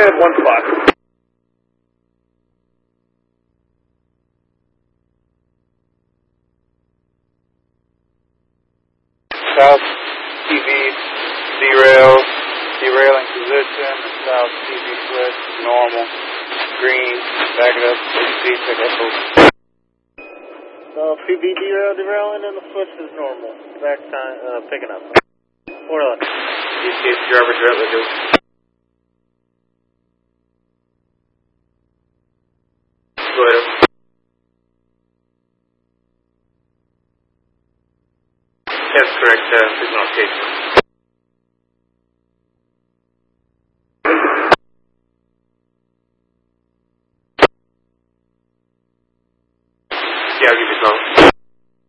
at one spot. South TV derail, derailing position, south TV switch, normal, green, back it up, AC, check echo. South TV derailing and the switch is normal, back time, picking up. 411. DC, driver direct, let's go. Go ahead. That's correct, signal location.